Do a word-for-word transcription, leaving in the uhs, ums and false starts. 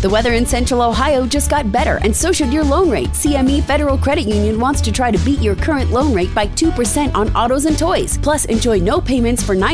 The weather in Central Ohio just got better, and so should your loan rate. C M E Federal Credit Union wants to try to beat your current loan rate by two percent on autos and toys. Plus, enjoy no payments for nine